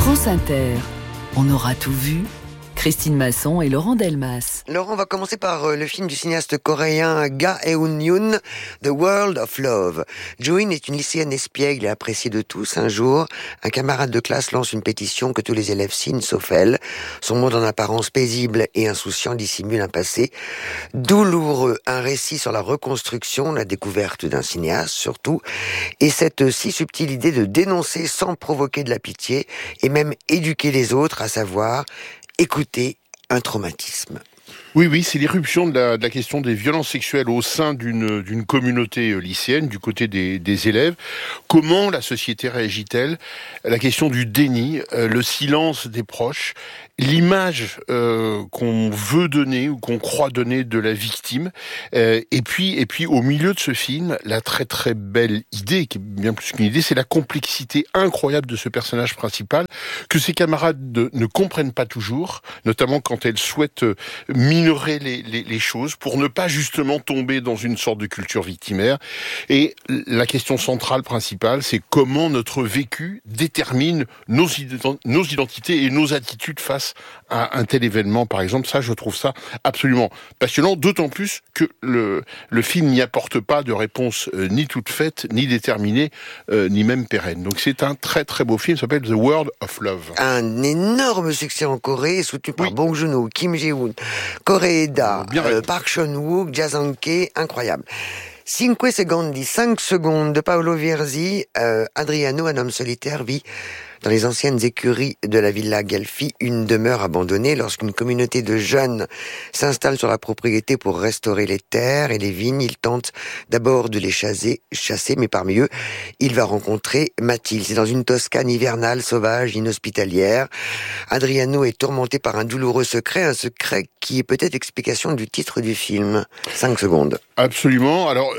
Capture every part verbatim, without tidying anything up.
France Inter, on aura tout vu. Christine Masson et Laurent Delmas. Laurent, on va commencer par euh, le film du cinéaste coréen Ga Eun-yoon, The World of Love. Jo-in est une lycéenne espiègle et appréciée de tous. Un jour, un camarade de classe lance une pétition que tous les élèves signent, sauf elle. Son monde en apparence paisible et insouciant dissimule un passé douloureux. Un récit sur la reconstruction, la découverte d'un cinéaste surtout, et cette si subtile idée de dénoncer sans provoquer de la pitié et même éduquer les autres, à savoir écouter un traumatisme. Oui, oui, c'est l'irruption de la, de la question des violences sexuelles au sein d'une, d'une communauté lycéenne, du côté des, des élèves. Comment la société réagit-elle ? La question du déni, euh, le silence des proches, l'image euh, qu'on veut donner ou qu'on croit donner de la victime. Euh, et puis, et puis, au milieu de ce film, la très très belle idée, qui est bien plus qu'une idée, c'est la complexité incroyable de ce personnage principal, que ses camarades de, ne comprennent pas toujours, notamment quand elle souhaite minorer les, les, les choses pour ne pas justement tomber dans une sorte de culture victimaire. Et la question centrale principale, c'est comment notre vécu détermine nos, ident- nos identités et nos attitudes face à un tel événement, par exemple. Ça, je trouve ça absolument passionnant, d'autant plus que le, le film n'y apporte pas de réponse euh, ni toute faite, ni déterminée, euh, ni même pérenne. Donc c'est un très très beau film, ça s'appelle The World of Love. Un énorme succès en Corée, soutenu par Oui. Bong Joon-ho, Kim Jae-woon, Koreeda, Bien euh, raison. Park Chan-wook, Ja Sang-tae, incroyable. Cinque secondi, cinq secondes de Paolo Virzi. euh, Adriano, un homme solitaire, vit dans les anciennes écuries de la Villa Gelfi, une demeure abandonnée. Lorsqu'une communauté de jeunes s'installe sur la propriété pour restaurer les terres et les vignes, il tente d'abord de les chasser, chasser, mais parmi eux, il va rencontrer Mathilde. C'est dans une Toscane hivernale, sauvage, inhospitalière. Adriano est tourmenté par un douloureux secret, un secret qui est peut-être explication du titre du film. Cinq secondes. Absolument. Alors,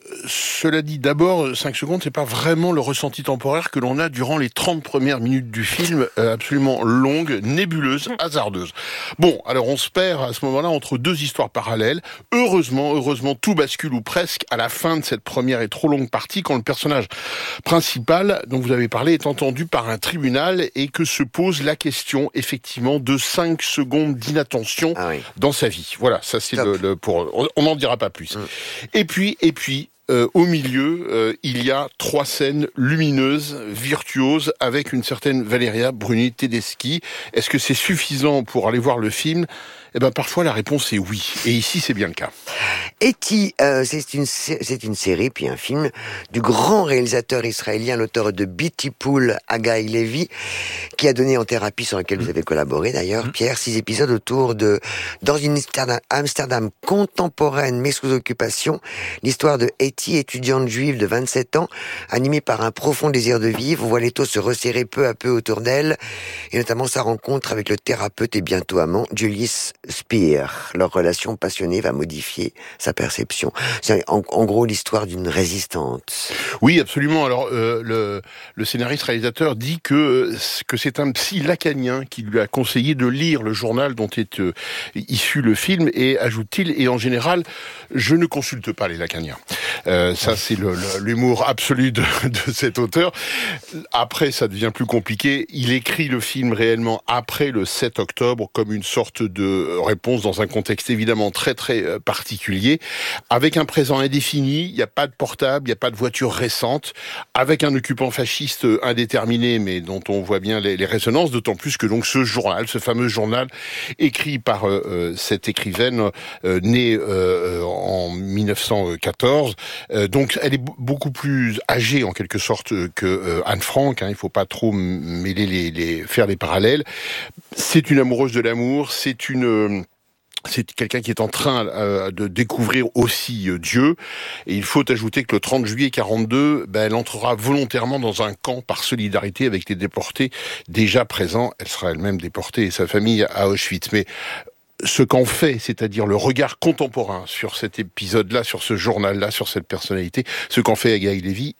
cela dit, d'abord, cinq secondes, c'est pas vraiment le ressenti temporaire que l'on a durant les trente premières minutes du film, euh, absolument longue, nébuleuse, hasardeuse. Bon, alors on se perd à ce moment-là entre deux histoires parallèles. Heureusement, heureusement, tout bascule ou presque à la fin de cette première et trop longue partie quand le personnage principal, dont vous avez parlé, est entendu par un tribunal et que se pose la question, effectivement, de cinq secondes d'inattention Ah oui. dans sa vie. Voilà, ça c'est le, Top. le pour. On n'en dira pas plus. Mm. Et puis, et puis. Euh, au milieu, euh, il y a trois scènes lumineuses, virtuoses, avec une certaine Valeria Bruni Tedeschi. Est-ce que c'est suffisant pour aller voir le film ? Eh ben, parfois la réponse est oui. Et ici, c'est bien le cas. Eti, euh, c'est une sé- c'est une série puis un film du grand réalisateur israélien, l'auteur de Beauty Pool, Haggai Levy, qui a donné En thérapie, sur lequel vous avez collaboré d'ailleurs, Pierre, six épisodes autour de dans une Amsterdam, Amsterdam contemporaine mais sous occupation, l'histoire de Eti, étudiante juive de vingt-sept ans, animée par un profond désir de vivre. On voit les taux se resserrer peu à peu autour d'elle, et notamment sa rencontre avec le thérapeute et bientôt amant Julius Speer. Leur relation passionnée va modifier sa perception. C'est en, en gros l'histoire d'une résistante. Oui, absolument. Alors, euh, le, le scénariste-réalisateur dit que, que c'est un psy lacanien qui lui a conseillé de lire le journal dont est euh, issu le film, et ajoute-t-il, et en général, je ne consulte pas les lacaniens. Euh, ça, c'est le, le, l'humour absolu de, de cet auteur. Après, ça devient plus compliqué. Il écrit le film réellement après le sept octobre, comme une sorte de réponse dans un contexte évidemment très très particulier, avec un présent indéfini. Il n'y a pas de portable, il n'y a pas de voiture récente, avec un occupant fasciste indéterminé, mais dont on voit bien les, les résonances, d'autant plus que donc ce journal, ce fameux journal écrit par euh, cette écrivaine euh, née euh, en mille neuf cent quatorze, euh, donc elle est b- beaucoup plus âgée en quelque sorte que euh, Anne Frank, hein, il ne faut pas trop mêler les, les, faire les parallèles. C'est une amoureuse de l'amour, c'est une... C'est quelqu'un qui est en train euh, de découvrir aussi euh, Dieu. Et il faut ajouter que le trente juillet quarante-deux, ben, elle entrera volontairement dans un camp par solidarité avec les déportés déjà présents. Elle sera elle-même déportée et sa famille à Auschwitz. Mais ce qu'en fait, c'est-à-dire le regard contemporain sur cet épisode-là, sur ce journal-là, sur cette personnalité, ce qu'en fait Haggai Levy est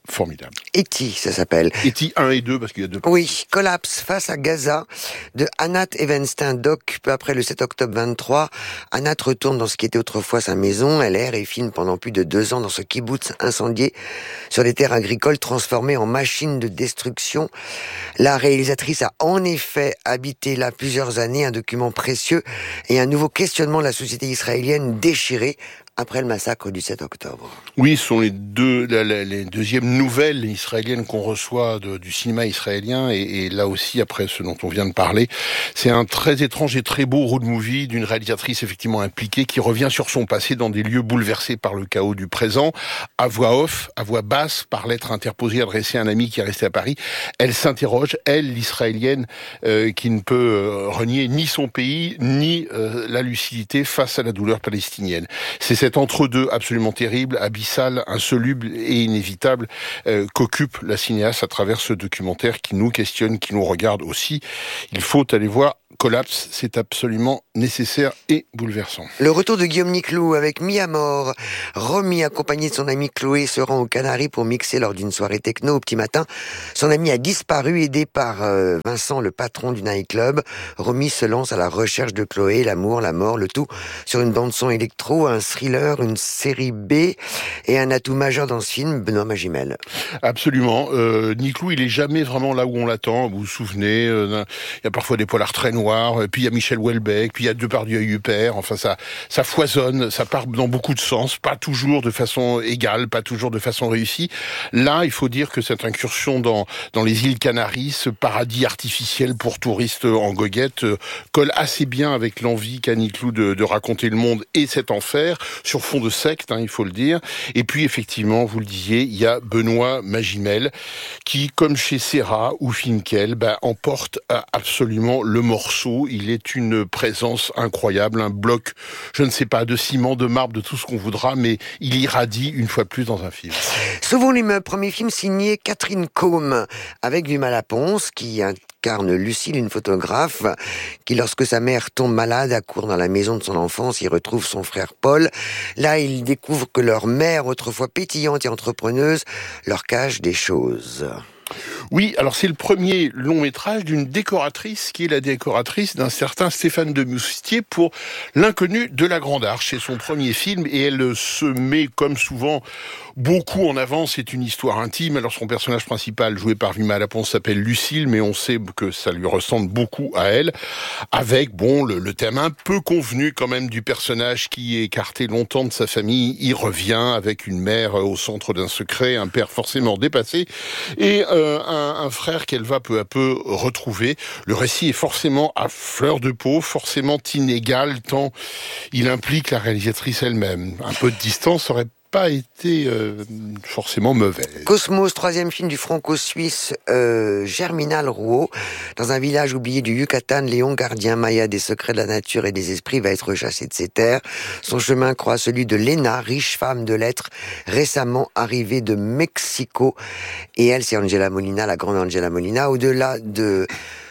formidable. E T, ça s'appelle. E T un et deux, parce qu'il y a deux. Oui, Collapse face à Gaza, de Anat Evenstein Doc, peu après le sept octobre vingt-trois. Anat retourne dans ce qui était autrefois sa maison. Elle erre et filme pendant plus de deux ans dans ce kibbutz incendié sur des terres agricoles transformées en machines de destruction. La réalisatrice a en effet habité là plusieurs années, un document précieux et un nouveau questionnement de la société israélienne déchirée après le massacre du sept octobre. Oui, ce sont les deux, la, la, les deuxièmes nouvelles israéliennes qu'on reçoit de, du cinéma israélien, et, et là aussi, après ce dont on vient de parler, c'est un très étrange et très beau road movie d'une réalisatrice effectivement impliquée qui revient sur son passé dans des lieux bouleversés par le chaos du présent, à voix off, à voix basse, par lettre interposée adressée à un ami qui est resté à Paris. Elle s'interroge, elle, l'israélienne, euh, qui ne peut euh, renier ni son pays, ni euh, la lucidité face à la douleur palestinienne. C'est cet entre-deux absolument terrible, abyssal, insoluble et inévitable euh, qu'occupe la cinéaste à travers ce documentaire qui nous questionne, qui nous regarde aussi. Il faut aller voir Collapse, c'est absolument nécessaire et bouleversant. Le retour de Guillaume Niclou avec Mi Amor. Romy, accompagné de son ami Chloé, se rend aux Canaries pour mixer lors d'une soirée techno au petit matin. Son ami a disparu, aidé par euh, Vincent, le patron du nightclub. Romy se lance à la recherche de Chloé, l'amour, la mort, le tout sur une bande-son électro, un thriller, une série B et un atout majeur dans ce film, Benoît Magimel. Absolument. Euh, Niclou, il est jamais vraiment là où on l'attend. Vous vous souvenez, euh, il y a parfois des polars très noirs. Puis il y a Michel Houellebecq, puis il y a Depardieu et Huppert. Enfin, ça, ça foisonne, ça part dans beaucoup de sens, pas toujours de façon égale, pas toujours de façon réussie. Là, il faut dire que cette incursion dans dans les îles Canaries, ce paradis artificiel pour touristes en goguette, euh, colle assez bien avec l'envie qu'a Niclou de, de raconter le monde et cet enfer sur fond de secte, hein, il faut le dire. Et puis effectivement, vous le disiez, il y a Benoît Magimel qui, comme chez Serra ou Finkel, ben, emporte absolument le morceau. Il est une présence incroyable, un bloc, je ne sais pas, de ciment, de marbre, de tout ce qu'on voudra, mais il irradie une fois plus dans un film. Sauvons l'immeuble, premier film signé Catherine Combe, avec Vima Laponce, qui incarne Lucille, une photographe, qui, lorsque sa mère tombe malade, accourt dans la maison de son enfance, y retrouve son frère Paul. Là, il découvre que leur mère, autrefois pétillante et entrepreneuse, leur cache des choses. Oui, alors c'est le premier long métrage d'une décoratrice qui est la décoratrice d'un certain Stéphane de Moustier pour L'inconnu de la Grande Arche. C'est son premier film et elle se met comme souvent beaucoup en avant. C'est une histoire intime. Alors son personnage principal, joué par Vima Laponce, s'appelle Lucille, mais on sait que ça lui ressemble beaucoup à elle, avec bon le, le thème un peu convenu quand même du personnage qui est écarté longtemps de sa famille. Il revient avec une mère au centre d'un secret, un père forcément dépassé et euh, un Un, un frère qu'elle va peu à peu retrouver. Le récit est forcément à fleur de peau, forcément inégal, tant il implique la réalisatrice elle-même. Un peu de distance aurait pas été euh, forcément mauvais. Cosmos, troisième film du franco-suisse euh, Germinal Rouault. Dans un village oublié du Yucatan, Léon, gardien maya des secrets de la nature et des esprits, va être chassé de ses terres. Son chemin croise celui de Lena, riche femme de lettres, récemment arrivée de Mexico. Et elle, c'est Angela Molina, la grande Angela Molina. Au-delà de...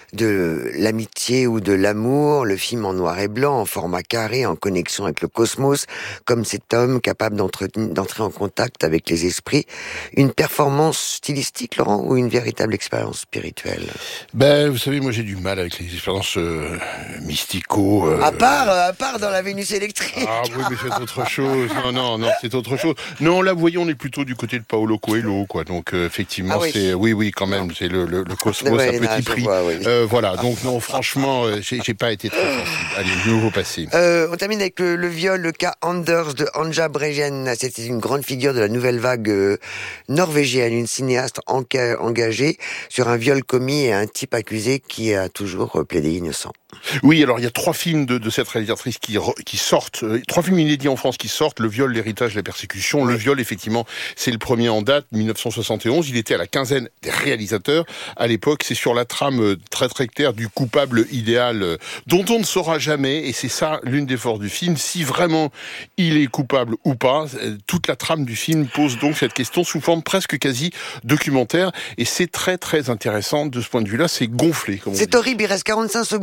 de l'amitié ou de l'amour, le film en noir et blanc, en format carré, en connexion avec le cosmos, comme cet homme capable d'entrer en contact avec les esprits. Une performance stylistique, Laurent, ou une véritable expérience spirituelle? Ben, vous savez, moi j'ai du mal avec les expériences euh, mystico. Euh... À part, à part dans la Vénus électrique. Ah oui, mais c'est autre chose. Non, non, non, c'est autre chose. Non, là, vous voyez, on est plutôt du côté de Paolo Coelho, quoi. Donc, euh, effectivement, ah oui. c'est, oui, oui, quand même, c'est le, le, le cosmos à petit prix. Vois, oui. euh, voilà, donc non, franchement, euh, j'ai, j'ai pas été très sensible. Allez, nouveau passé. Euh, on termine avec le, le viol, le cas Anders de Anja Bregen. C'était une grande figure de la nouvelle vague euh, norvégienne, une cinéaste enca- engagée sur un viol commis et un type accusé qui a toujours euh, plaidé innocent. Oui, alors il y a trois films de, de cette réalisatrice qui, qui sortent, euh, trois films inédits en France qui sortent, Le viol, l'héritage, la persécution. Oui. Le viol, effectivement, c'est le premier en date, dix-neuf cent soixante et onze. Il était à la quinzaine des réalisateurs. À l'époque, c'est sur la trame euh, très très claire du coupable idéal euh, dont on ne saura jamais, et c'est ça l'une des forces du film, si vraiment il est coupable ou pas. Euh, toute la trame du film pose donc cette question sous forme presque quasi documentaire, et c'est très très intéressant de ce point de vue-là, c'est gonflé. Comme on c'est dit. horrible, il reste quarante-cinq secondes pour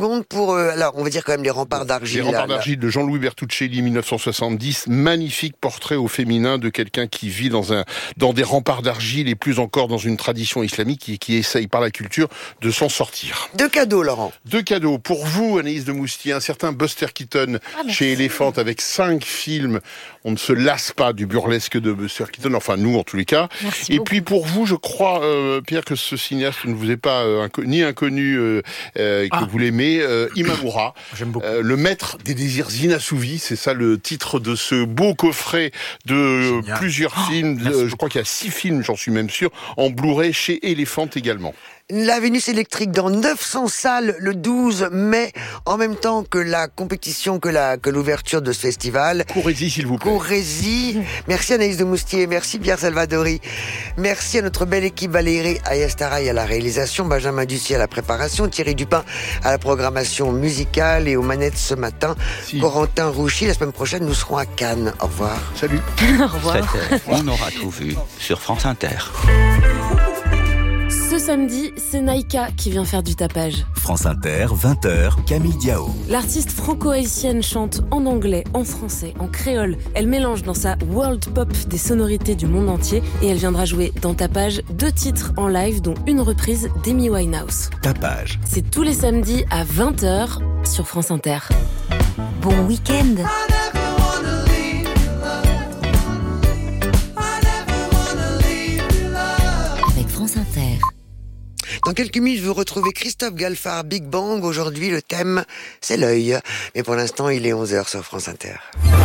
pour, euh, alors, on va dire quand même les remparts d'argile. Les remparts là, d'argile de Jean-Louis Bertuccelli, dix-neuf cent soixante-dix. Magnifique portrait au féminin de quelqu'un qui vit dans un, dans des remparts d'argile et plus encore dans une tradition islamique qui, qui essaye par la culture de s'en sortir. Deux cadeaux, Laurent. Deux cadeaux. Pour vous, Anaïs de Moustier, un certain Buster Keaton ah, chez Elephant avec cinq films. On ne se lasse pas du burlesque de Buster Keaton, enfin nous en tous les cas. Merci et beaucoup. Puis pour vous, je crois, euh, Pierre, que ce cinéaste ne vous est pas euh, inco- ni inconnu, euh, euh, que ah. vous l'aimez, euh, Imamura. J'aime beaucoup. Euh, le maître des désirs inassouvis, c'est ça le titre de ce beau coffret de Génial. plusieurs oh, films. Euh, je crois qu'il y a six films, j'en suis même sûr, en Blu-ray chez Elephant également. La Vénus électrique dans neuf cents salles le douze mai, en même temps que la compétition, que la que l'ouverture de ce festival. Courez-y, s'il vous plaît. Courez-y. Merci Anaïs de Moustier, merci Pierre Salvadori, merci à notre belle équipe Valérie Ayastaray à la réalisation, Benjamin Dussier à la préparation, Thierry Dupin à la programmation musicale et aux manettes ce matin, si. Corentin Rouchy. La semaine prochaine, nous serons à Cannes. Au revoir. Salut. Au revoir. On aura tout vu sur France Inter. Ce samedi, c'est Naïka qui vient faire du tapage. France Inter, vingt heures, Camille Diao. L'artiste franco-haïtienne chante en anglais, en français, en créole. Elle mélange dans sa world pop des sonorités du monde entier et elle viendra jouer dans Tapage deux titres en live, dont une reprise d'Amy Winehouse. Tapage. C'est tous les samedis à vingt heures sur France Inter. Bon week-end. Avec France Inter. Dans quelques minutes, vous retrouvez Christophe Galfard, Big Bang. Aujourd'hui, le thème, c'est l'œil. Mais pour l'instant, il est onze heures sur France Inter.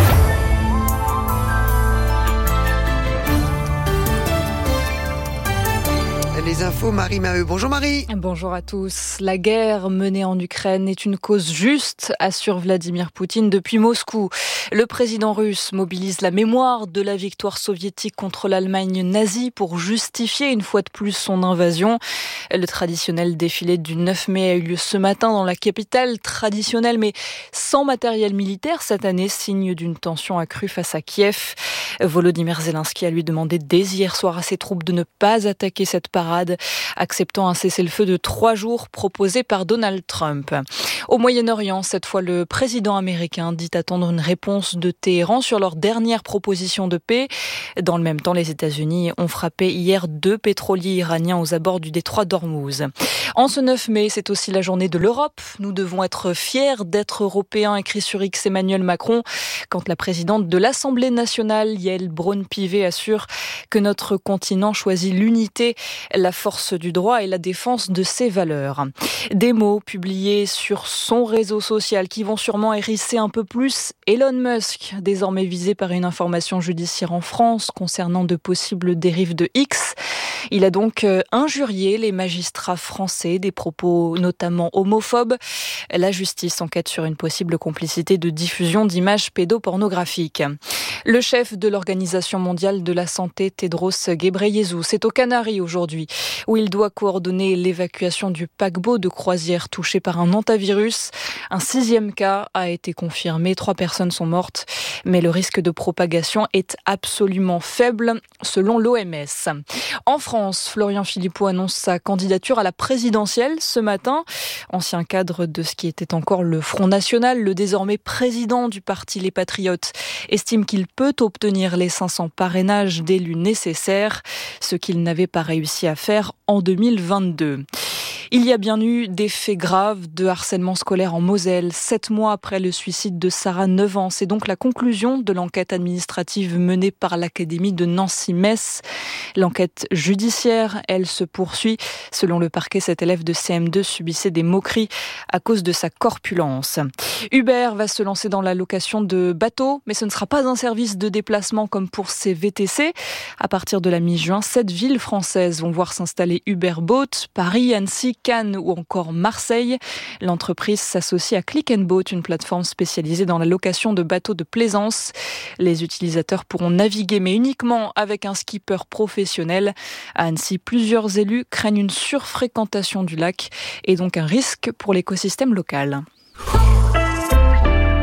Les infos, Marie Maheu. Bonjour Marie. Bonjour à tous. La guerre menée en Ukraine est une cause juste, assure Vladimir Poutine depuis Moscou. Le président russe mobilise la mémoire de la victoire soviétique contre l'Allemagne nazie pour justifier une fois de plus son invasion. Le traditionnel défilé du neuf mai a eu lieu ce matin dans la capitale, traditionnelle mais sans matériel militaire cette année, signe d'une tension accrue face à Kiev. Volodymyr Zelensky a lui demandé dès hier soir à ses troupes de ne pas attaquer cette parade, acceptant un cessez-le-feu de trois jours proposé par Donald Trump. Au Moyen-Orient, cette fois, le président américain dit attendre une réponse de Téhéran sur leur dernière proposition de paix. Dans le même temps, les États-Unis ont frappé hier deux pétroliers iraniens aux abords du détroit d'Ormuz. En ce neuf mai, c'est aussi la journée de l'Europe. Nous devons être fiers d'être européens, écrit sur X Emmanuel Macron, quand la présidente de l'Assemblée nationale, Yael Braun-Pivet, assure que notre continent choisit l'unité, la force du droit et la défense de ses valeurs. Des mots publiés sur son réseau social qui vont sûrement hérisser un peu plus Elon Musk, désormais visé par une information judiciaire en France concernant de possibles dérives de X. Il a donc injurié les magistrats français, des propos notamment homophobes. La justice enquête sur une possible complicité de diffusion d'images pédopornographiques. Le chef de l'Organisation mondiale de la santé, Tedros Ghebreyesus, est aux Canaries aujourd'hui, où il doit coordonner l'évacuation du paquebot de croisière touché par un hantavirus. Un sixième cas a été confirmé, trois personnes sont mortes, mais le risque de propagation est absolument faible, selon l'O M S. En France, Florian Philippot annonce sa candidature à la présidentielle ce matin. Ancien cadre de ce qui était encore le Front National, le désormais président du parti Les Patriotes estime qu'il peut obtenir les cinq cents parrainages d'élus nécessaires, ce qu'il n'avait pas réussi à faire en deux mille vingt-deux. Il y a bien eu des faits graves de harcèlement scolaire en Moselle, sept mois après le suicide de Sarah, neuf ans. C'est donc la conclusion de l'enquête administrative menée par l'Académie de Nancy-Metz. L'enquête judiciaire, elle, se poursuit. Selon le parquet, cet élève de C M deux subissait des moqueries à cause de sa corpulence. Uber va se lancer dans la location de bateaux, mais ce ne sera pas un service de déplacement comme pour ses V T C. À partir de la mi-juin, sept villes françaises vont voir s'installer Uber Boat, Paris, Annecy, Cannes ou encore Marseille. L'entreprise s'associe à Click and Boat, une plateforme spécialisée dans la location de bateaux de plaisance. Les utilisateurs pourront naviguer, mais uniquement avec un skipper professionnel. À Annecy, plusieurs élus craignent une surfréquentation du lac et donc un risque pour l'écosystème local.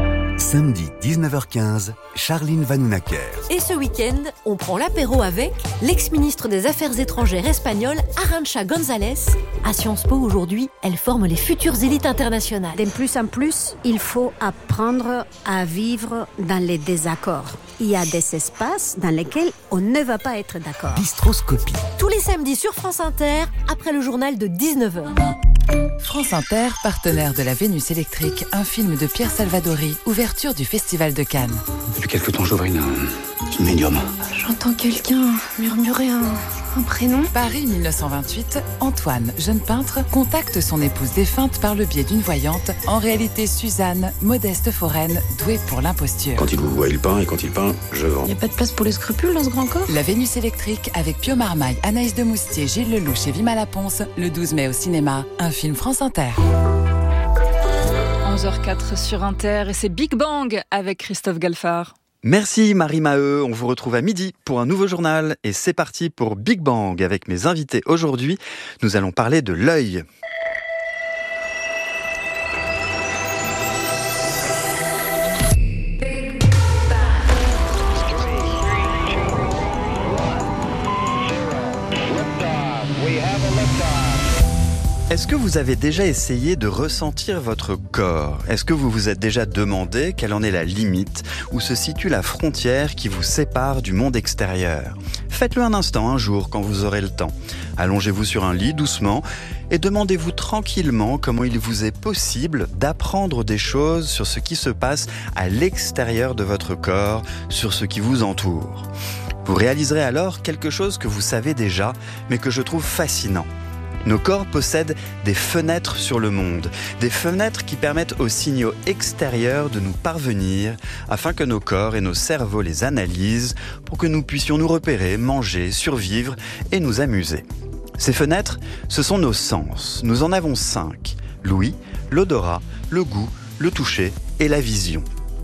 Samedi dix-neuf heures quinze, Charline Vanhoenacker. Et ce week-end, on prend l'apéro avec l'ex-ministre des Affaires étrangères espagnole Arantxa González. À Sciences Po aujourd'hui, elle forme les futures élites internationales. De plus en plus, il faut apprendre à vivre dans les désaccords. Il y a des espaces dans lesquels on ne va pas être d'accord. Bistroscopie. Tous les samedis sur France Inter, après le journal de dix-neuf heures. France Inter, partenaire de la Vénus électrique, un film de Pierre Salvadori, ouverture du Festival de Cannes. Depuis quelque temps, j'ouvre une, une médium. J'entends quelqu'un murmurer un, un prénom. Paris mille neuf cent vingt-huit, Antoine, jeune peintre, contacte son épouse défunte par le biais d'une voyante, en réalité Suzanne, modeste foraine, douée pour l'imposture. Quand il vous voit, il peint, et quand il peint, je vends. Il n'y a pas de place pour les scrupules dans ce grand corps. La Vénus électrique avec Pio Marmaille, Anaïs de Moustier, Gilles Lelouch et Vima Laponce, le douze mai au cinéma, un film France Inter. onze heures quatre sur Inter et c'est Big Bang avec Christophe Galfard. Merci Marie Maheu, on vous retrouve à midi pour un nouveau journal et c'est parti pour Big Bang avec mes invités aujourd'hui. Nous allons parler de l'œil. Est-ce que vous avez déjà essayé de ressentir votre corps ? Est-ce que vous vous êtes déjà demandé quelle en est la limite, où se situe la frontière qui vous sépare du monde extérieur ? Faites-le un instant, un jour, quand vous aurez le temps. Allongez-vous sur un lit doucement et demandez-vous tranquillement comment il vous est possible d'apprendre des choses sur ce qui se passe à l'extérieur de votre corps, sur ce qui vous entoure. Vous réaliserez alors quelque chose que vous savez déjà, mais que je trouve fascinant. Nos corps possèdent des fenêtres sur le monde, des fenêtres qui permettent aux signaux extérieurs de nous parvenir afin que nos corps et nos cerveaux les analysent pour que nous puissions nous repérer, manger, survivre et nous amuser. Ces fenêtres, ce sont nos sens. Nous en avons cinq. L'ouïe, l'odorat, le goût, le toucher et la vision.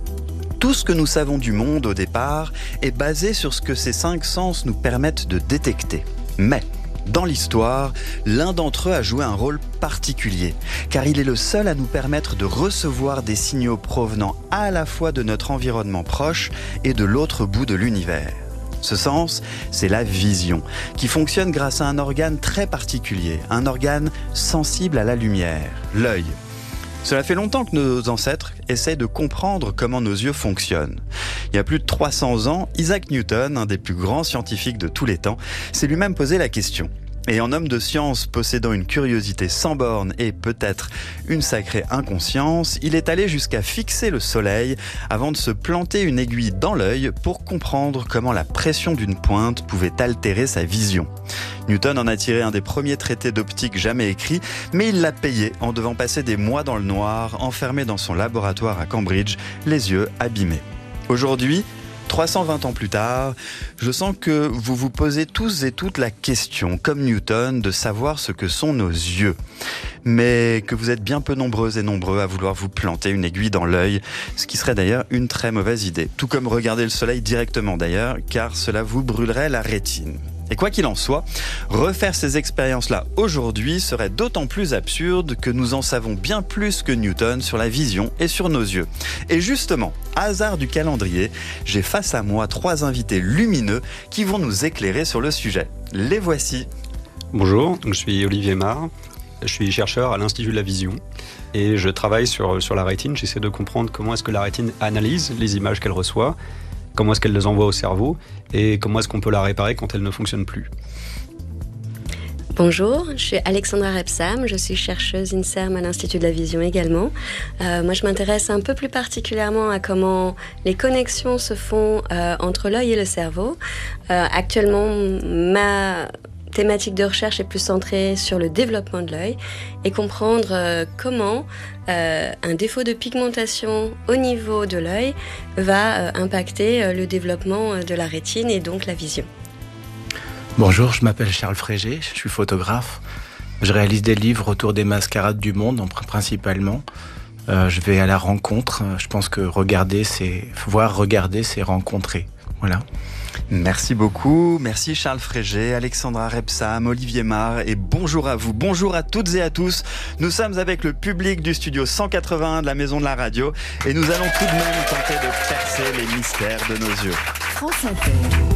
Tout ce que nous savons du monde au départ est basé sur ce que ces cinq sens nous permettent de détecter. Mais dans l'histoire, l'un d'entre eux a joué un rôle particulier, car il est le seul à nous permettre de recevoir des signaux provenant à la fois de notre environnement proche et de l'autre bout de l'univers. Ce sens, c'est la vision, qui fonctionne grâce à un organe très particulier, un organe sensible à la lumière, l'œil. Cela fait longtemps que nos ancêtres essaient de comprendre comment nos yeux fonctionnent. Il y a plus de trois cents ans, Isaac Newton, un des plus grands scientifiques de tous les temps, s'est lui-même posé la question. Et en homme de science possédant une curiosité sans borne et peut-être une sacrée inconscience, il est allé jusqu'à fixer le soleil avant de se planter une aiguille dans l'œil pour comprendre comment la pression d'une pointe pouvait altérer sa vision. Newton en a tiré un des premiers traités d'optique jamais écrits, mais il l'a payé en devant passer des mois dans le noir, enfermé dans son laboratoire à Cambridge, les yeux abîmés. Aujourd'hui, trois cent vingt ans plus tard, je sens que vous vous posez tous et toutes la question, comme Newton, de savoir ce que sont nos yeux. Mais que vous êtes bien peu nombreuses et nombreux à vouloir vous planter une aiguille dans l'œil, ce qui serait d'ailleurs une très mauvaise idée. Tout comme regarder le soleil directement d'ailleurs, car cela vous brûlerait la rétine. Et quoi qu'il en soit, refaire ces expériences-là aujourd'hui serait d'autant plus absurde que nous en savons bien plus que Newton sur la vision et sur nos yeux. Et justement, hasard du calendrier, j'ai face à moi trois invités lumineux qui vont nous éclairer sur le sujet. Les voici. Bonjour, je suis Olivier Marre, je suis chercheur à l'Institut de la Vision et je travaille sur, sur la rétine. J'essaie de comprendre comment est-ce que la rétine analyse les images qu'elle reçoit, comment est-ce qu'elle les envoie au cerveau et comment est-ce qu'on peut la réparer quand elle ne fonctionne plus. Bonjour, je suis Alexandra Repsam, je suis chercheuse INSERM à l'Institut de la Vision également. Euh, moi, je m'intéresse un peu plus particulièrement à comment les connexions se font euh, entre l'œil et le cerveau. Euh, actuellement, ma thématique de recherche est plus centrée sur le développement de l'œil et comprendre euh, comment euh, un défaut de pigmentation au niveau de l'œil va euh, impacter euh, le développement de la rétine et donc la vision. Bonjour, je m'appelle Charles Frégé, je suis photographe. Je réalise des livres autour des mascarades du monde, principalement. Euh, je vais à la rencontre. Je pense que regarder, c'est voir regarder, c'est rencontrer. Voilà. Merci beaucoup. Merci Charles Frégé, Alexandra Rebsam, Olivier Marr et bonjour à vous. Bonjour à toutes et à tous. Nous sommes avec le public du studio cent quatre-vingt-un de la Maison de la Radio et nous allons tout de même tenter de percer les mystères de nos yeux. France Inter.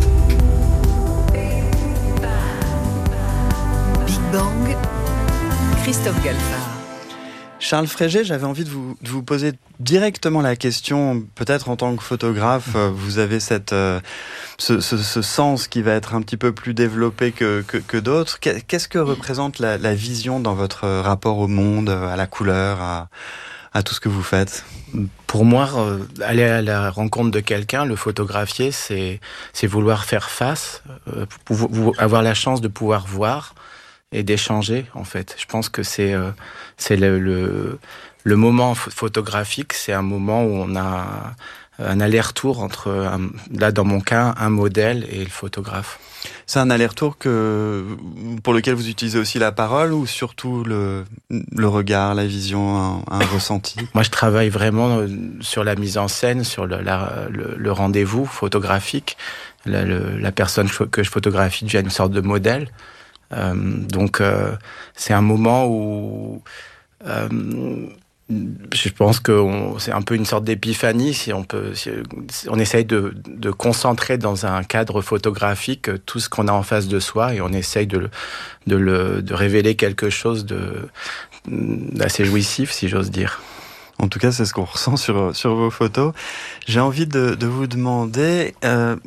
Big Bang. Christophe Galfard. Charles Frégé, j'avais envie de vous, de vous poser directement la question, peut-être en tant que photographe, vous avez cette, euh, ce, ce, ce sens qui va être un petit peu plus développé que, que, que d'autres. Qu'est-ce que représente la, la vision dans votre rapport au monde, à la couleur, à, à tout ce que vous faites ? Pour moi, euh, aller à la rencontre de quelqu'un, le photographier, c'est, c'est vouloir faire face, euh, pour, pour avoir la chance de pouvoir voir et d'échanger, en fait. Je pense que c'est euh, c'est le, le le moment photographique, c'est un moment où on a un aller-retour entre un, là dans mon cas un modèle et le photographe. C'est un aller-retour que pour lequel vous utilisez aussi la parole ou surtout le le regard, la vision, un, un ressenti. Moi, je travaille vraiment sur la mise en scène, sur le la, le, le rendez-vous photographique. La, le, la personne que je photographie devient une sorte de modèle. Euh, donc euh, c'est un moment où euh, je pense que on, c'est un peu une sorte d'épiphanie si on peut si on essaye de, de concentrer dans un cadre photographique tout ce qu'on a en face de soi et on essaye de, de, le, de révéler quelque chose de, d'assez jouissif, si j'ose dire. En tout cas, c'est ce qu'on ressent sur, sur vos photos. J'ai envie de, de vous demander... Euh,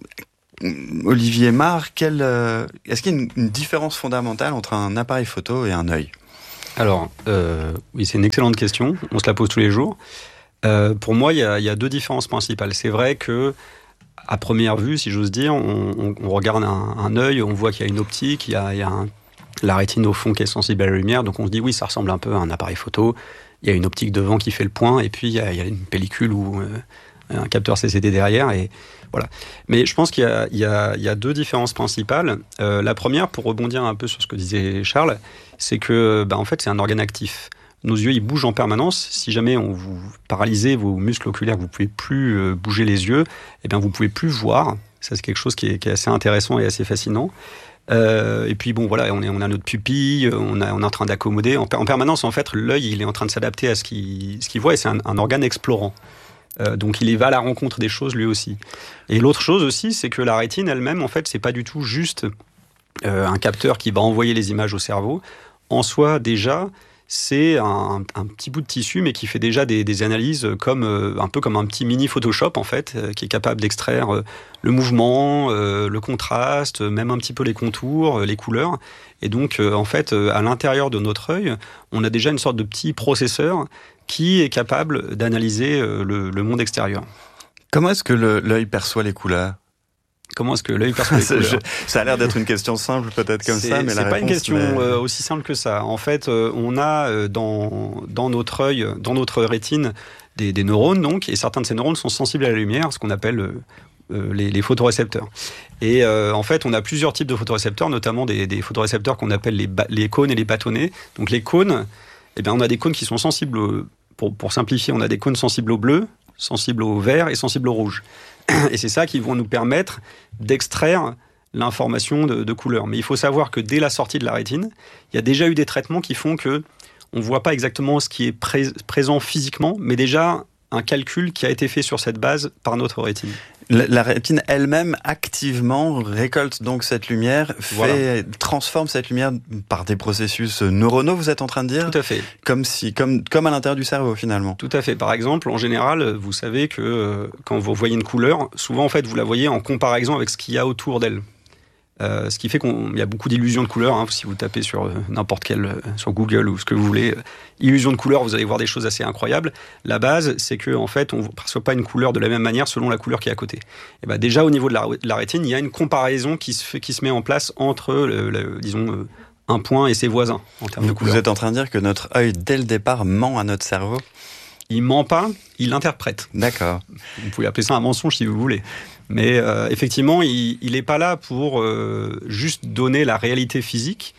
Olivier Marr, quel, euh, est-ce qu'il y a une, une différence fondamentale entre un appareil photo et un œil ? Alors, euh, oui, c'est une excellente question. On se la pose tous les jours. Euh, pour moi, il y a, il y a deux différences principales. C'est vrai que, à première vue, si j'ose dire, on, on, on regarde un, un œil, on voit qu'il y a une optique, il y a, il y a un, la rétine au fond qui est sensible à la lumière, donc on se dit oui, ça ressemble un peu à un appareil photo. Il y a une optique devant qui fait le point, et puis il y a, il y a une pellicule ou euh, un capteur C C D derrière, et voilà. Mais je pense qu'il y a, il y a, il y a deux différences principales. Euh, la première, pour rebondir un peu sur ce que disait Charles, c'est que, bah, en fait, c'est un organe actif. Nos yeux, ils bougent en permanence. Si jamais on vous paralysez vos muscles oculaires, vous pouvez plus euh, bouger les yeux, eh bien, vous pouvez plus voir. Ça, c'est quelque chose qui est, qui est assez intéressant et assez fascinant. Euh, et puis bon, voilà, on, est, on a notre pupille, on, a, on est en train d'accommoder. En, en permanence, en fait, l'œil, il est en train de s'adapter à ce qu'il, ce qu'il voit, et c'est un, un organe explorant. Euh, donc il va à la rencontre des choses lui aussi. Et l'autre chose aussi, c'est que la rétine elle-même, en fait, c'est pas du tout juste euh, un capteur qui va envoyer les images au cerveau. En soi, déjà, c'est un, un petit bout de tissu, mais qui fait déjà des, des analyses comme euh, un peu comme un petit mini Photoshop, en fait, euh, qui est capable d'extraire euh, le mouvement, euh, le contraste, même un petit peu les contours, euh, les couleurs. Et donc, euh, en fait, euh, à l'intérieur de notre œil, on a déjà une sorte de petit processeur qui est capable d'analyser euh, le, le monde extérieur. Comment est-ce que le, l'œil perçoit les couleurs ? Comment est-ce que l'œil perçoit les couleurs ? Je, ça a l'air d'être une question simple, peut-être comme c'est, ça, mais c'est la pas réponse... une question mais... euh, aussi simple que ça. En fait, euh, on a euh, dans, dans notre œil, dans notre rétine, des, des neurones, donc, et certains de ces neurones sont sensibles à la lumière, ce qu'on appelle euh, euh, les, les photorécepteurs. Et euh, en fait, on a plusieurs types de photorécepteurs, notamment des, des photorécepteurs qu'on appelle les, ba- les cônes et les bâtonnets. Donc les cônes, eh bien, on a des cônes qui sont sensibles, au, pour, pour simplifier, on a des cônes sensibles au bleu, sensibles au vert et sensibles au rouge. Et c'est ça qui vont nous permettre d'extraire l'information de, de couleur. Mais il faut savoir que dès la sortie de la rétine, il y a déjà eu des traitements qui font que on ne voit pas exactement ce qui est pré- présent physiquement, mais déjà un calcul qui a été fait sur cette base par notre rétine. La, la rétine elle-même activement récolte donc cette lumière, fait, voilà. transforme cette lumière par des processus neuronaux, vous êtes en train de dire ? Tout à fait. Comme, si, comme, comme à l'intérieur du cerveau finalement. Tout à fait. Par exemple, en général, vous savez que euh, quand vous voyez une couleur, souvent en fait vous la voyez en comparaison avec ce qu'il y a autour d'elle. Euh, ce qui fait qu'il y a beaucoup d'illusions de couleurs. Hein. Si vous tapez sur euh, n'importe quel, euh, sur Google ou ce que vous voulez, euh, illusions de couleurs, vous allez voir des choses assez incroyables. La base, c'est que en fait, on ne perçoit pas une couleur de la même manière selon la couleur qui est à côté. Et ben déjà au niveau de la, de la rétine, il y a une comparaison qui se fait, qui se met en place entre, le, le, disons, euh, un point et ses voisins en termes vous, de couleurs. Vous êtes en train de dire que notre œil, dès le départ, ment à notre cerveau ? Il ment pas, il interprète. D'accord. Vous pouvez appeler ça un mensonge si vous voulez. Mais euh, effectivement, il n'est pas là pour euh, juste donner la réalité physique,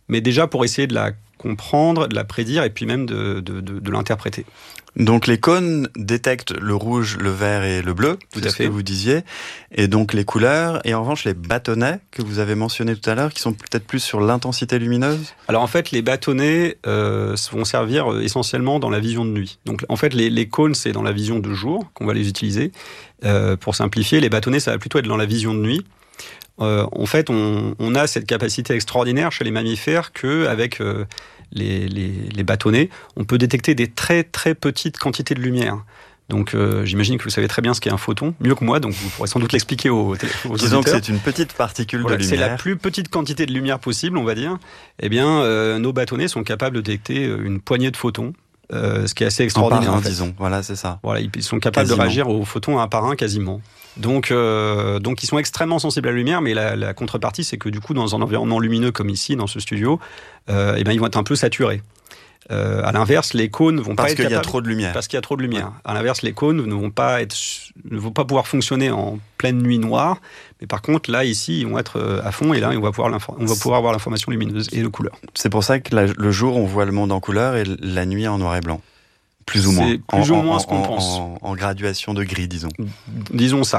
mais déjà pour essayer de la comprendre, de la prédire et puis même de, de, de, de l'interpréter. Donc les cônes détectent le rouge, le vert et le bleu, tout c'est à ce fait. que vous disiez, et donc les couleurs, et en revanche les bâtonnets que vous avez mentionnés tout à l'heure, qui sont peut-être plus sur l'intensité lumineuse. Alors en fait, les bâtonnets euh, vont servir euh, essentiellement dans la vision de nuit. Donc en fait, les, les cônes, c'est dans la vision de jour qu'on va les utiliser. Euh, pour simplifier, les bâtonnets, ça va plutôt être dans la vision de nuit. Euh, en fait, on, on a cette capacité extraordinaire chez les mammifères qu'avec euh, les, les, les bâtonnets, on peut détecter des très très petites quantités de lumière. Donc euh, j'imagine que vous savez très bien ce qu'est un photon, mieux que moi, donc vous pourrez sans doute l'expliquer aux, aux Disons auditeurs. Que c'est une petite particule voilà, de lumière. C'est la plus petite quantité de lumière possible, on va dire. Eh bien, euh, nos bâtonnets sont capables de détecter une poignée de photons. Euh, ce qui est assez extraordinaire. En par un, en fait. disons, voilà, c'est ça. Voilà, ils sont capables quasiment. de réagir aux photons un par un quasiment. Donc, euh, donc ils sont extrêmement sensibles à la lumière, mais la, la contrepartie, c'est que du coup, dans un environnement lumineux comme ici, dans ce studio, euh, eh ben, ils vont être un peu saturés. Euh, à l'inverse, les cônes vont parce pas être qu'il capables, y a trop de lumière. Parce qu'il y a trop de lumière. Ouais. À l'inverse, les cônes ne vont pas être, ne vont pas pouvoir fonctionner en pleine nuit noire. Mais par contre, là, ici, ils vont être à fond et là, on va pouvoir, on va pouvoir avoir l'information lumineuse et de couleur. C'est pour ça que la, le jour, on voit le monde en couleur et la nuit en noir et blanc. Plus ou moins. C'est plus en, ou moins en, ce qu'on en, pense. En, en graduation de gris, disons. Disons ça.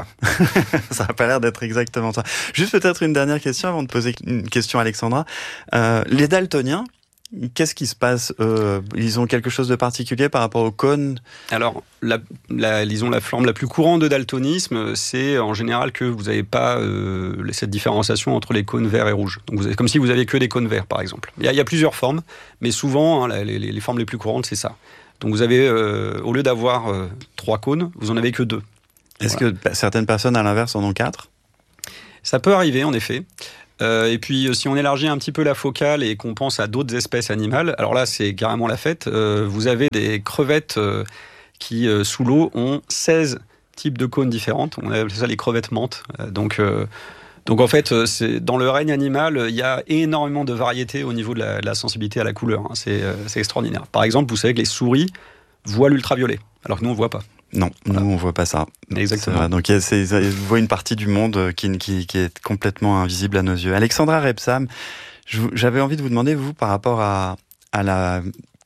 Ça n'a pas l'air d'être exactement ça. Juste peut-être une dernière question avant de poser une question à Alexandra. Euh, les daltoniens, qu'est-ce qui se passe euh, Ils ont quelque chose de particulier par rapport aux cônes? Alors, la, la, disons, la forme la plus courante de daltonisme, c'est en général que vous n'avez pas euh, cette différenciation entre les cônes verts et rouges. Donc, vous avez, comme si vous aviez que des cônes verts, par exemple. Il y a, il y a plusieurs formes, mais souvent, hein, les, les, les formes les plus courantes, c'est ça. Donc, vous avez, euh, au lieu d'avoir euh, trois cônes, vous en avez que deux. Est-ce voilà. que certaines personnes, à l'inverse, en ont quatre? Ça peut arriver, en effet. Euh, et puis, si on élargit un petit peu la focale et qu'on pense à d'autres espèces animales, alors là, c'est carrément la fête. Euh, vous avez des crevettes euh, qui, euh, sous l'eau, ont seize types de cônes différentes. On appelle ça les crevettes menthes. Euh, donc, euh, donc, en fait, c'est, dans le règne animal, il y a énormément de variétés au niveau de la, de la sensibilité à la couleur. Hein. C'est, euh, c'est extraordinaire. Par exemple, vous savez que les souris voient l'ultraviolet, alors que nous, on ne voit pas. Non, voilà. Nous on voit pas ça. Exactement. C'est donc c'est, vous voyez une partie du monde qui, qui, qui est complètement invisible à nos yeux. Alexandra Rebsam, j'avais envie de vous demander, vous, par rapport à, à la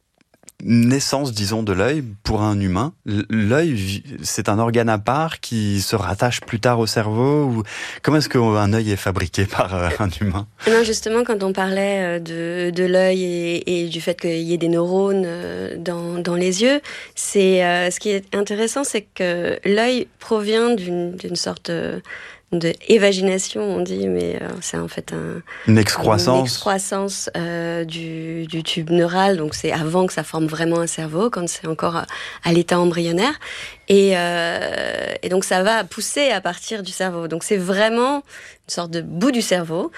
naissance, disons, de l'œil pour un humain, l'œil, c'est un organe à part qui se rattache plus tard au cerveau, ou comment est-ce qu'un œil est fabriqué par un humain? Non, justement, quand on parlait de, de l'œil et, et du fait qu'il y ait des neurones dans, dans les yeux, c'est euh, ce qui est intéressant, c'est que l'œil provient d'une, d'une sorte de de évagination, on dit, mais euh, c'est en fait un, une excroissance, une excroissance euh, du, du tube neural. Donc c'est avant que ça forme vraiment un cerveau, quand c'est encore à, à l'état embryonnaire. Et, euh, et donc ça va pousser à partir du cerveau. Donc c'est vraiment une sorte de bout du cerveau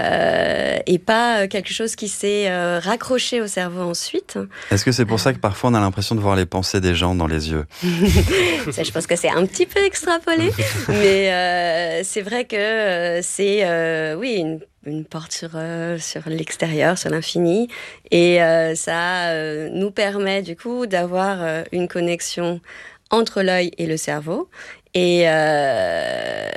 euh, et pas quelque chose qui s'est euh, raccroché au cerveau ensuite. Est-ce que c'est pour ça que parfois on a l'impression de voir les pensées des gens dans les yeux? Ça, je pense que c'est un petit peu extrapolé, mais euh, c'est vrai que euh, c'est euh, oui une une porte sur, euh, sur l'extérieur, sur l'infini, et euh, ça euh, nous permet du coup d'avoir euh, une connexion entre l'œil et le cerveau. Et, euh,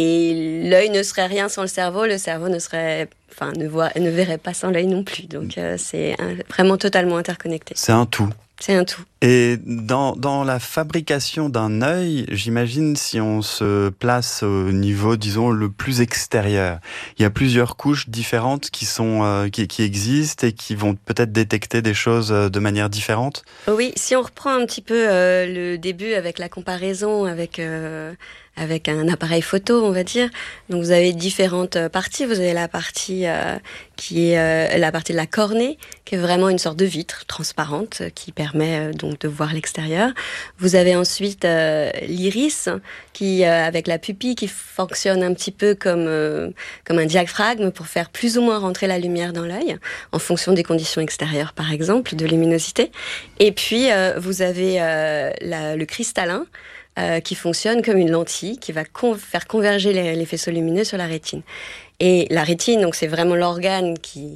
et l'œil ne serait rien sans le cerveau, le cerveau ne serait, enfin, ne, voit, ne verrait pas sans l'œil non plus. Donc euh, c'est un, vraiment totalement interconnecté. C'est un tout. C'est un tout. Et dans, dans la fabrication d'un œil, j'imagine, si on se place au niveau, disons, le plus extérieur, il y a plusieurs couches différentes qui sont, euh, qui, qui existent et qui vont peut-être détecter des choses de manière différente. Oui, si on reprend un petit peu euh, le début avec la comparaison avec euh, avec un appareil photo, on va dire. Donc vous avez différentes parties. Vous avez la partie euh, qui est euh, la partie de la cornée, qui est vraiment une sorte de vitre transparente qui permet euh, donc de voir l'extérieur. Vous avez ensuite euh, l'iris, qui euh, avec la pupille qui fonctionne un petit peu comme euh, comme un diaphragme pour faire plus ou moins rentrer la lumière dans l'œil, en fonction des conditions extérieures, par exemple, de luminosité. Et puis euh, vous avez euh, la, le cristallin, Euh, qui fonctionne comme une lentille, qui va con- faire converger les, les faisceaux lumineux sur la rétine. Et la rétine, donc c'est vraiment l'organe qui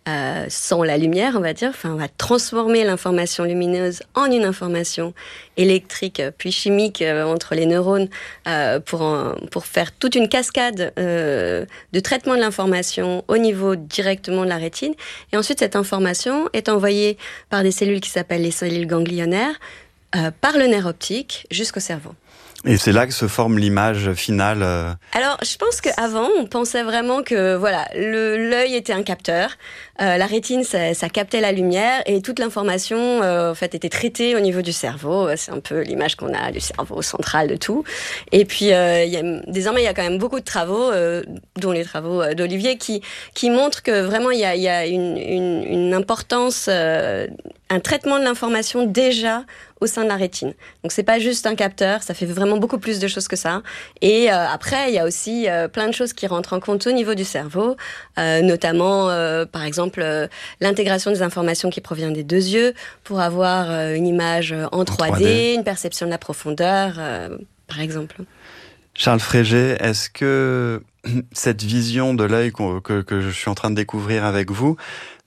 euh, sans la lumière, on va dire. Enfin, on va transformer l'information lumineuse en une information électrique puis chimique euh, entre les neurones euh, pour, en, pour faire toute une cascade euh, de traitement de l'information au niveau directement de la rétine. Et ensuite, cette information est envoyée par des cellules qui s'appellent les cellules ganglionnaires euh, par le nerf optique jusqu'au cerveau. Et c'est là que se forme l'image finale. Euh... Alors, je pense qu'avant, on pensait vraiment que voilà, le, l'œil était un capteur, euh, la rétine, ça, ça captait la lumière et toute l'information, euh, en fait, était traitée au niveau du cerveau. C'est un peu l'image qu'on a du cerveau central de tout. Et puis, euh, y a, désormais, il y a quand même beaucoup de travaux, euh, dont les travaux d'Olivier, qui qui montrent que vraiment il y a, y a une, une, une importance, euh, un traitement de l'information déjà au sein de la rétine. Donc c'est pas juste un capteur, ça fait vraiment beaucoup plus de choses que ça. Et euh, après, il y a aussi euh, plein de choses qui rentrent en compte au niveau du cerveau, euh, notamment euh, par exemple euh, l'intégration des informations qui proviennent des deux yeux pour avoir euh, une image en, en trois D, trois D, une perception de la profondeur, euh, par exemple. Charles Frégé, est-ce que cette vision de l'œil que, que je suis en train de découvrir avec vous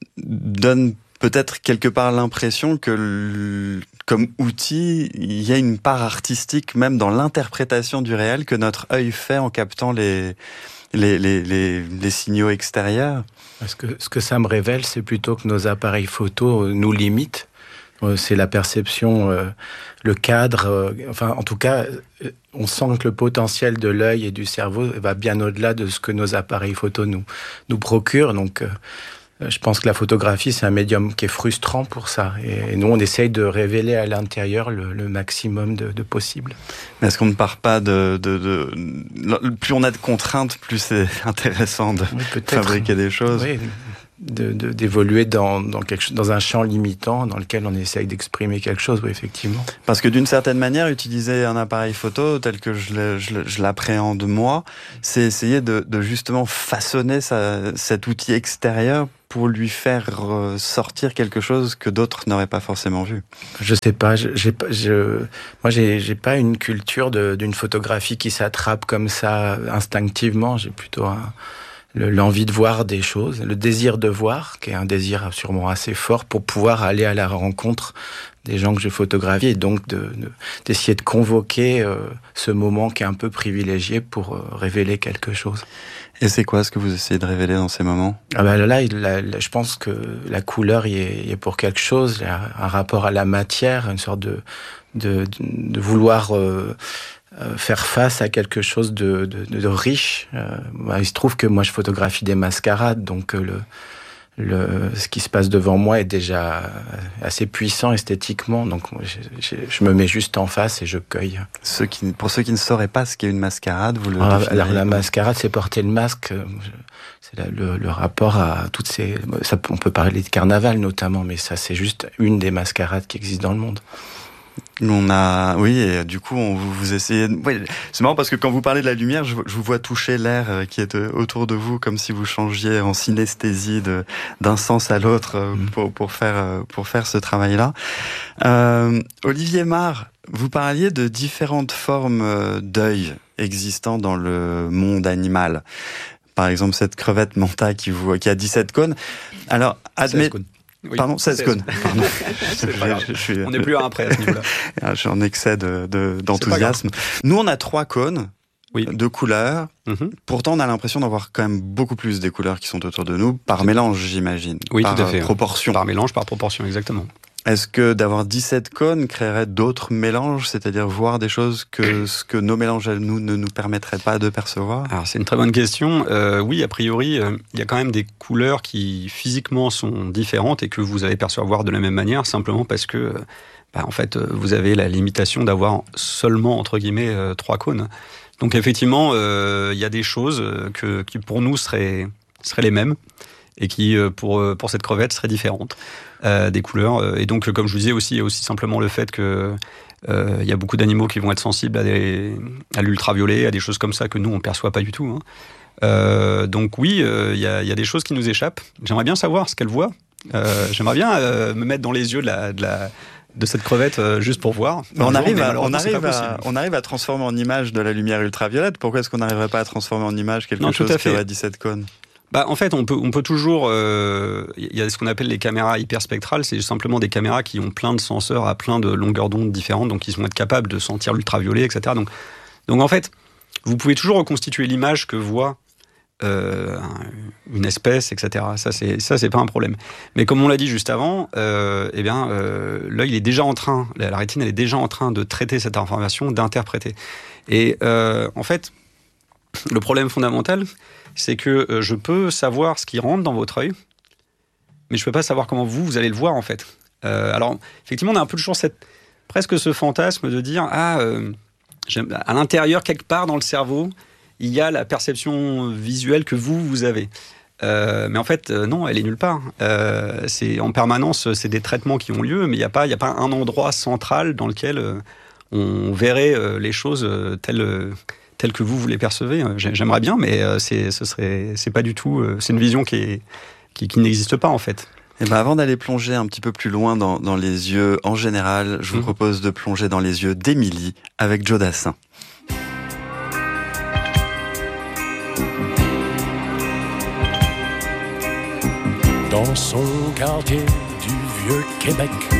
donne peut-être quelque part l'impression que, le, comme outil, il y a une part artistique même dans l'interprétation du réel que notre œil fait en captant les, les, les, les, les signaux extérieurs? Parce que ce que ça me révèle, c'est plutôt que nos appareils photo nous limitent. C'est la perception, euh, le cadre, euh, enfin en tout cas, on sent que le potentiel de l'œil et du cerveau va bien au-delà de ce que nos appareils photo nous, nous procurent. Donc, euh, je pense que la photographie, c'est un médium qui est frustrant pour ça. Et nous, on essaye de révéler à l'intérieur le, le maximum de, de possible. Mais est-ce qu'on ne part pas de, de, de... Plus on a de contraintes, plus c'est intéressant de oui, fabriquer des choses. Oui, de, de, d'évoluer dans, dans, quelque, dans un champ limitant dans lequel on essaye d'exprimer quelque chose, oui, effectivement. Parce que d'une certaine manière, utiliser un appareil photo tel que je, le, je, je l'appréhende moi, c'est essayer de, de justement façonner sa, cet outil extérieur pour lui faire sortir quelque chose que d'autres n'auraient pas forcément vu. Je sais pas, je, j'ai pas, je, moi j'ai, j'ai pas une culture de, d'une photographie qui s'attrape comme ça instinctivement. J'ai plutôt un, le, l'envie de voir des choses, le désir de voir, qui est un désir sûrement assez fort pour pouvoir aller à la rencontre des gens que je photographie et donc de, de, d'essayer de convoquer euh, ce moment qui est un peu privilégié pour euh, révéler quelque chose. Et c'est quoi ce que vous essayez de révéler dans ces moments? Ah ben là, là, là, je pense que la couleur y est, y est pour quelque chose, il y a un rapport à la matière, une sorte de, de, de vouloir euh, faire face à quelque chose de, de, de riche. Euh, bah, il se trouve que moi je photographie des mascarades, donc euh, le, le, ce qui se passe devant moi est déjà assez puissant esthétiquement, donc je, je, je me mets juste en face et je cueille. Ceux qui, pour ceux qui ne sauraient pas ce qu'est une mascarade, vous le alors, alors la mascarade, c'est porter le masque, c'est la, le, le rapport à toutes ces... Ça, on peut parler de carnaval notamment, mais ça c'est juste une des mascarades qui existent dans le monde. On a, oui, et du coup, on vous, vous essayez. Oui, c'est marrant parce que quand vous parlez de la lumière, je, je vous vois toucher l'air qui est autour de vous, comme si vous changiez en synesthésie de, d'un sens à l'autre pour, pour faire pour faire ce travail-là. Euh, Olivier Marr, vous parliez de différentes formes d'œil existant dans le monde animal. Par exemple, cette crevette manta qui vous qui a dix-sept cônes. Alors, admettez. Oui, Pardon, seize cônes. Pardon. je, je suis... On n'est plus à un près à ce niveau-là. Je suis en excès de, de, d'enthousiasme. Nous, on a trois cônes oui. de couleurs. Mm-hmm. Pourtant, on a l'impression d'avoir quand même beaucoup plus des couleurs qui sont autour de nous, par mélange, j'imagine. Oui, par tout à fait. Proportion. Par mélange, par proportion, exactement. Est-ce que d'avoir dix-sept cônes créerait d'autres mélanges, c'est-à-dire voir des choses que ce que nos mélanges à nous ne nous permettraient pas de percevoir? Alors c'est une très bonne question. Euh, oui, a priori, euh, il y a quand même des couleurs qui physiquement sont différentes et que vous allez percevoir de la même manière, simplement parce que, bah, en fait, vous avez la limitation d'avoir seulement entre guillemets euh, trois cônes. Donc effectivement, euh, il y a des choses que qui pour nous seraient seraient les mêmes et qui pour pour cette crevette seraient différentes. Euh, des couleurs. Et donc, comme je vous disais aussi, il y a aussi simplement le fait que euh, il y a beaucoup d'animaux qui vont être sensibles à, des, à l'ultraviolet, à des choses comme ça que nous, on ne perçoit pas du tout. Hein. Euh, donc oui, euh, il y a, il y a des choses qui nous échappent. J'aimerais bien savoir ce qu'elle voit. Euh, j'aimerais bien euh, me mettre dans les yeux de la... De la de cette crevette euh, juste pour voir. On arrive, à, on, arrive à, on arrive à transformer en image de la lumière ultraviolette. Pourquoi est-ce qu'on n'arriverait pas à transformer en image quelque non, chose qui aurait dix-sept cônes? Bah, en fait, on peut, on peut toujours... Il euh, y a ce qu'on appelle les caméras hyperspectrales, c'est simplement des caméras qui ont plein de senseurs à plein de longueurs d'onde différentes, donc ils vont être capables de sentir l'ultraviolet, et cetera. Donc, donc en fait, vous pouvez toujours reconstituer l'image que voit euh, une espèce, et cetera. Ça, c'est, ça, c'est pas un problème. Mais comme on l'a dit juste avant, euh, eh bien, euh, l'œil, il est déjà en train, la, la rétine, elle est déjà en train de traiter cette information, d'interpréter. Et euh, en fait, le problème fondamental, c'est que euh, je peux savoir ce qui rentre dans votre œil, mais je peux pas savoir comment vous, vous allez le voir, en fait. Euh, alors, effectivement, on a un peu toujours cette, presque ce fantasme de dire, ah, euh, à l'intérieur, quelque part dans le cerveau, il y a la perception visuelle que vous, vous avez. Euh, mais en fait, euh, non, elle est nulle part. Euh, c'est, en permanence, c'est des traitements qui ont lieu, mais il n'y a pas, il y a pas un endroit central dans lequel euh, on verrait euh, les choses euh, telles, euh, telles que vous, vous les percevez. J'aimerais bien, mais euh, c'est, ce serait, c'est pas du tout... Euh, c'est une vision qui, est, qui, qui n'existe pas, en fait. Et ben avant d'aller plonger un petit peu plus loin dans, dans les yeux en général, je vous mmh. propose de plonger dans les yeux d'Émilie avec Joe Dassin. Dans son quartier du vieux Québec,